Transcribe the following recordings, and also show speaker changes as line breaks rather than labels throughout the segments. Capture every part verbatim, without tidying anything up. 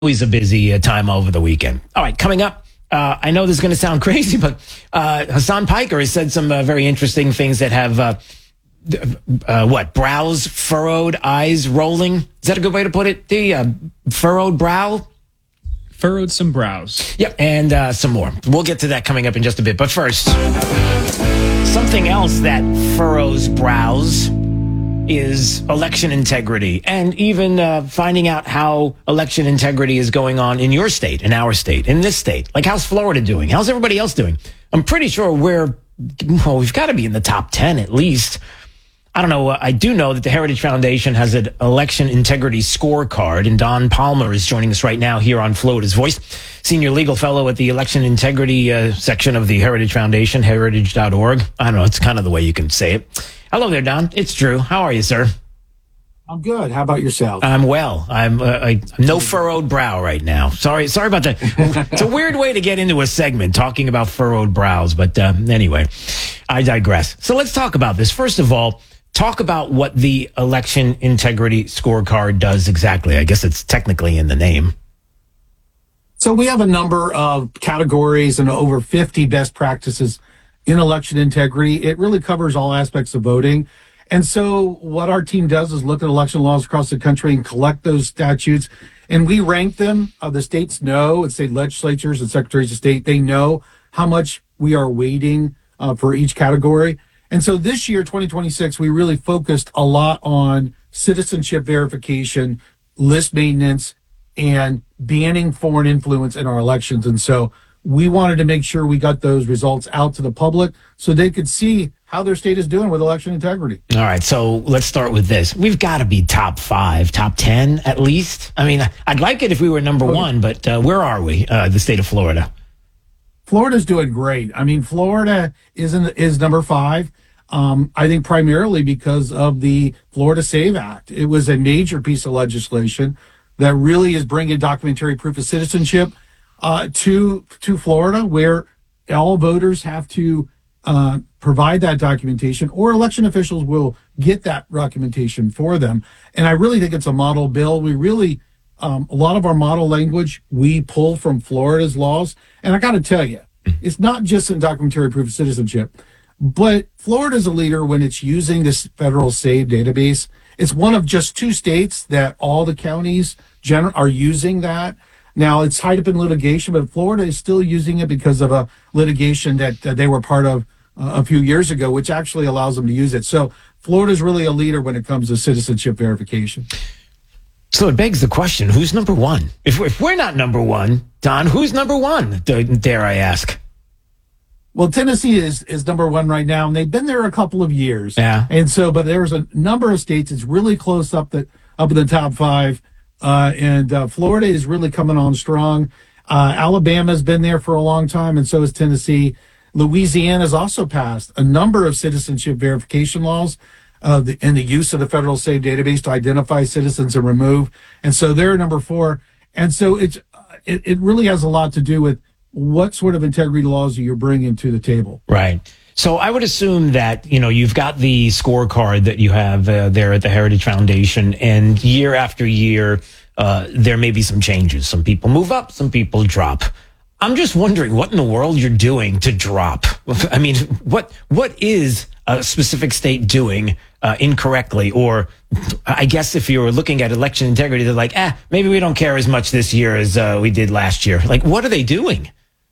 always a busy uh, time over the weekend. All right, coming up, uh, I know this is going to sound crazy, but uh, Hassan Piker has said some uh, very interesting things that have, uh, uh, what, brows furrowed, eyes rolling? Is that a good way to put it? The uh, furrowed brow?
Furrowed some brows.
Yep, and uh, some more. We'll get to that coming up in just a bit. But first, something else that furrows brows is election integrity, and even uh, finding out how election integrity is going on in your state, in our state, in this state. Like, how's Florida doing? How's everybody else doing? I'm pretty sure we're, well, we've got to be in the top ten at least. I don't know. I do know that the Heritage Foundation has an election integrity scorecard, and Don Palmer is joining us right now here on Florida's Voice, senior legal fellow at the election integrity uh, section of the Heritage Foundation, heritage dot org. I don't know. It's kind of the way you can say it. Hello there, Don. It's Drew. How are you, sir?
I'm good. How about yourself?
I'm well. I'm uh, I, no furrowed brow right now. Sorry, sorry about that. It's a weird way to get into a segment talking about furrowed brows, but uh, anyway, I digress. So let's talk about this. First of all, talk about what the election integrity scorecard does exactly. I guess it's technically in the name.
So we have a number of categories and over fifty best practices in election integrity. It really covers all aspects of voting. And so what our team does is look at election laws across the country and collect those statutes, and we rank them. Uh, the states know, and state legislatures and secretaries of state, they know how much we are weighting uh, for each category. And so this year, twenty twenty-six, we really focused a lot on citizenship verification, list maintenance, and banning foreign influence in our elections. And so we wanted to make sure we got those results out to the public so they could see how their state is doing with election integrity.
All right, so let's start with this. We've got to be top five, top ten at least. I mean, I'd like it if we were number okay. one, but uh, where are we, uh, the state of Florida?
Florida's doing great. I mean, Florida is, in, is number five. Um, I think primarily because of the Florida SAVE Act. It was a major piece of legislation that really is bringing documentary proof of citizenship uh, to to Florida, where all voters have to uh, provide that documentation, or election officials will get that documentation for them. And I really think it's a model bill. We really, um, a lot of our model language, we pull from Florida's laws. And I got to tell you, it's not just in documentary proof of citizenship. But Florida's a leader when it's using this federal SAVE database. It's one of just two states that all the counties gen- are using that. Now, it's tied up in litigation, but Florida is still using it because of a litigation that uh, they were part of uh, a few years ago, which actually allows them to use it. So Florida's really a leader when it comes to citizenship verification.
So it begs the question, who's number one? If we're, if we're not number one, Don, who's number one, dare I ask?
Well, Tennessee is, is number one right now, and they've been there a couple of years.
Yeah.
And so, but there's a number of states. It's really close up the up in the top five, uh, and uh, Florida is really coming on strong. Uh, Alabama's been there for a long time, and so is Tennessee. Louisiana's also passed a number of citizenship verification laws, uh, the, and the use of the federal SAVE database to identify citizens and remove. And so they're number four. And so it's it, it really has a lot to do with what sort of integrity laws are you bringing to the table?
Right. So I would assume that, you know, you've got the scorecard that you have uh, there at the Heritage Foundation, and year after year, uh, there may be some changes. Some people move up, some people drop. I'm just wondering what in the world you're doing to drop. I mean, what what is a specific state doing uh, incorrectly? Or I guess if you were looking at election integrity, they're like, eh, maybe we don't care as much this year as uh, we did last year. Like, what are they doing?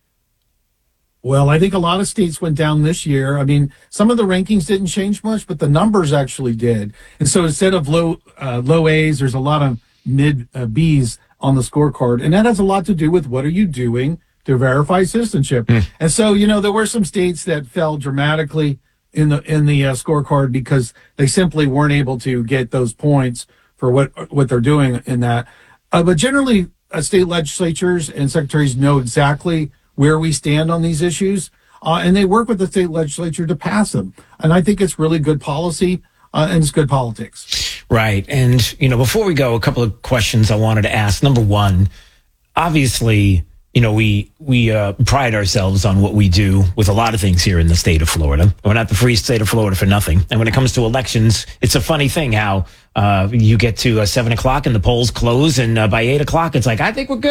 Well, I think a lot of states went down this year. I mean, some of the rankings didn't change much, but the numbers actually did. And so instead of low uh, low A's, there's a lot of mid uh, B's on the scorecard. And that has a lot to do with what are you doing to verify citizenship. Mm. And so, you know, there were some states that fell dramatically in the in the uh, scorecard because they simply weren't able to get those points for what what they're doing in that. Uh, but generally, uh, state legislatures and secretaries know exactly where we stand on these issues, uh, and they work with the state legislature to pass them. And I think it's really good policy, uh, and it's good politics.
Right. And, you know, before we go, a couple of questions I wanted to ask. Number one, obviously, you know, we we uh, pride ourselves on what we do with a lot of things here in the state of Florida. We're not the free state of Florida for nothing. And when it comes to elections, it's a funny thing how uh, you get to uh, seven o'clock and the polls close, and uh, by eight o'clock, it's like, I think we're good.